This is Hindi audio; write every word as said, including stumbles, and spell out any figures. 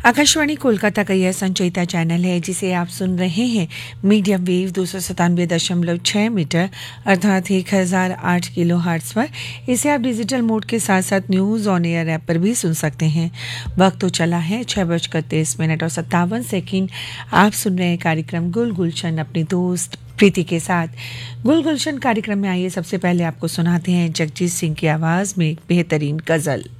आकाशवाणी कोलकाता का यह संचयिता चैनल है जिसे आप सुन रहे हैं मीडियम वेव दो सौ सतानवे दशमलव छह मीटर अर्थात एक हजार आठ किलो हर्ट्ज पर। इसे आप डिजिटल मोड के साथ साथ न्यूज ऑन एयर ऐप पर भी सुन सकते हैं। वक्त तो चला है छह बजकर तेईस मिनट और सत्तावन सेकेंड। आप सुन रहे हैं कार्यक्रम गुल गुलशन अपनी दोस्त प्रीति के साथ। गुल गुलशन कार्यक्रम में आइए सबसे पहले आपको सुनाते हैं जगजीत सिंह की आवाज में एक बेहतरीन गजल।